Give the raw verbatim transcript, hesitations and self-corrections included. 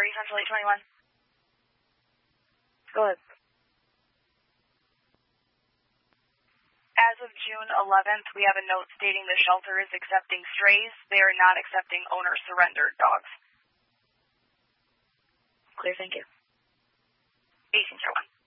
Liberty Central eight twenty-one. Go ahead. As of June eleventh, we have a note stating the shelter is accepting strays. They are not accepting owner-surrendered dogs. Clear, thank you. eighteen zero one.